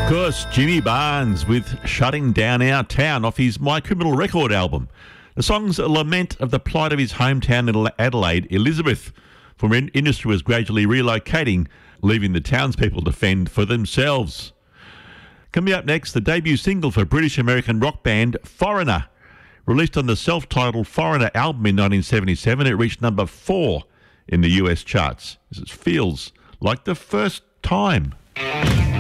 Of course, Jimmy Barnes with Shutting Down Our Town off his My Criminal Record album. The song's a lament of the plight of his hometown in Adelaide, Elizabeth, for industry was gradually relocating, leaving the townspeople to fend for themselves. Coming up next, the debut single for British-American rock band Foreigner. Released on the self-titled Foreigner album in 1977, it reached number 4 in the US charts. This feels like the first time.